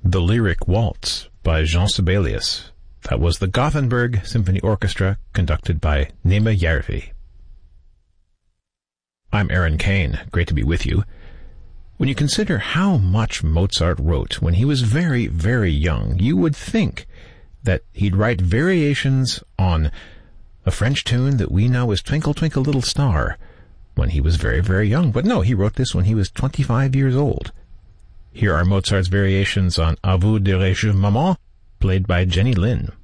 The Lyric Waltz by Jean Sibelius. That was the Gothenburg Symphony Orchestra, conducted by Nema Järvi. I'm Aaron Kane. Great to be with you. When you consider how much Mozart wrote when he was very, very young, you would think that he'd write variations on a French tune that we know as Twinkle, Twinkle, Little Star when he was very, very young. But no, he wrote this when he was 25 years old. Here are Mozart's variations on A vous dirai-je maman, played by Jenny Lin.